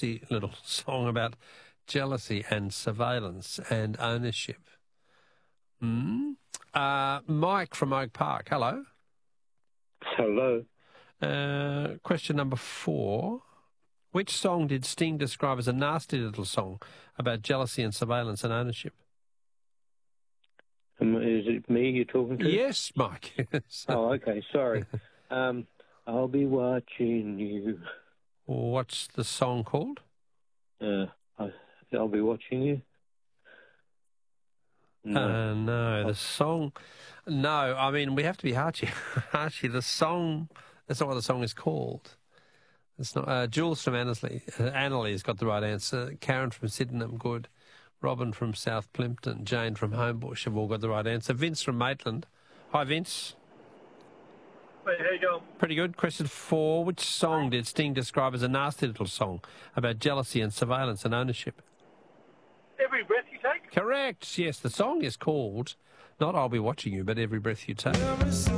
fancy little song about jealousy and surveillance and ownership. Mike from Oak Park, hello. Hello. Question number 4. Which song did Sting describe as a nasty little song about jealousy and surveillance and ownership? Is it me you're talking to? Yes, Mike. Oh, okay. Sorry. I'll be watching you. What's the song called? I'll be watching you. No, the song... No, I mean, we have to be Archie. Archie, the song... That's not what the song is called. It's not. Jules from Annesley. Annerley's got the right answer. Karen from Sydenham, good. Robin from South Plimpton. Jane from Homebush have all got the right answer. Vince from Maitland. Hi, Vince. Hey, how you going? Pretty good. Question 4. Which song did Sting describe as a nasty little song about jealousy and surveillance and ownership? Every Breath You Take? Correct. Yes, the song is called, not I'll Be Watching You, but Every Breath You Take.